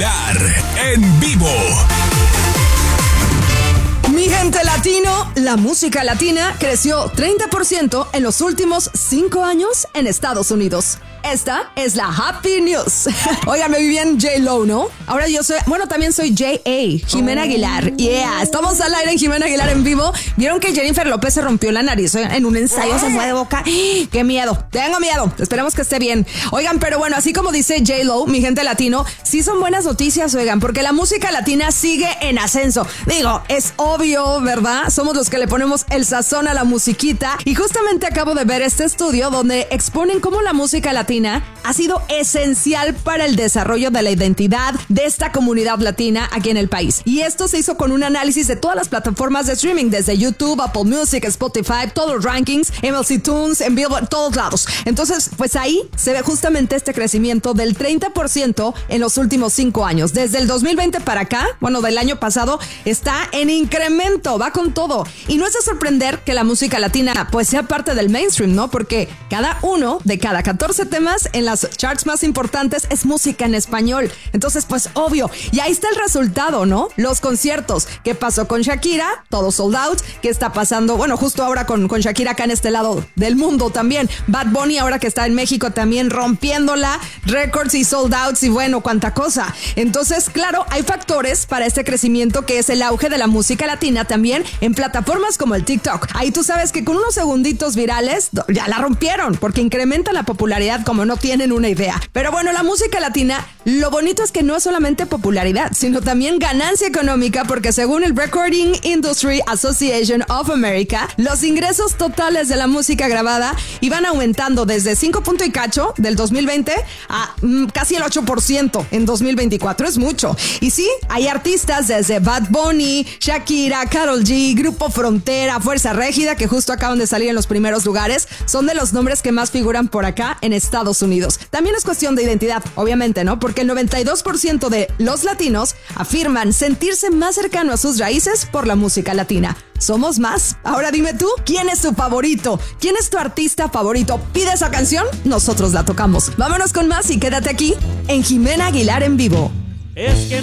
Aguilar en vivo. Mi gente latino, la música latina creció 30% en los últimos 5 años en Estados Unidos. Esta es la Happy News. Oigan, me vi bien J-Lo, ¿no? Ahora yo soy, también soy J.A., Jimena Aguilar. Yeah, estamos al aire en Jimena Aguilar en vivo. ¿Vieron que Jennifer López se rompió la nariz en un ensayo? Se fue de boca. ¡Qué miedo! Tengo miedo. Esperemos que esté bien. Oigan, pero bueno, así como dice J-Lo, mi gente latino, sí son buenas noticias, oigan, porque la música latina sigue en ascenso. Digo, es obvio, ¿verdad? Somos los que le ponemos el sazón a la musiquita. Y justamente acabo de ver este estudio donde exponen cómo la música latina ha sido esencial para el desarrollo de la identidad de esta comunidad latina aquí en el país. Y esto se hizo con un análisis de todas las plataformas de streaming, desde YouTube, Apple Music, Spotify, todos los rankings, MLC Tunes, en Billboard, todos lados. Entonces, pues ahí se ve justamente este crecimiento del 30% en los últimos 5 años. Desde el 2020 para acá, del año pasado, está en incremento, va con todo. Y no es de sorprender que la música latina pues sea parte del mainstream, ¿no? Porque cada uno de cada 14 temas en las charts más importantes es música en español. Entonces, pues obvio. Y ahí está el resultado, ¿no? Los conciertos. ¿Qué pasó con Shakira? Todo sold out. ¿Qué está pasando? Justo ahora con Shakira acá en este lado del mundo también. Bad Bunny ahora que está en México también rompiéndola. Records y sold outs y cuánta cosa. Entonces, claro, hay factores para este crecimiento que es el auge de la música latina también en plataformas como el TikTok. Ahí tú sabes que con unos segunditos virales ya la rompieron porque incrementa la popularidad como no tienen una idea. Pero la música latina, lo bonito es que no es solamente popularidad, sino también ganancia económica, porque según el Recording Industry Association of America, los ingresos totales de la música grabada iban aumentando desde 5 punto y cacho del 2020 a casi el 8% en 2024. Es mucho. Y sí, hay artistas desde Bad Bunny, Shakira, Karol G, Grupo Frontera, Fuerza Régida, que justo acaban de salir en los primeros lugares. Son de los nombres que más figuran por acá en Estados Unidos. También es cuestión de identidad, obviamente, ¿no? Porque el 92% de los latinos afirman sentirse más cercano a sus raíces por la música latina. Somos más. Ahora dime tú, ¿quién es tu favorito? ¿Quién es tu artista favorito? ¿Pide esa canción? Nosotros la tocamos. Vámonos con más y quédate aquí en Jimena Aguilar en vivo. Es que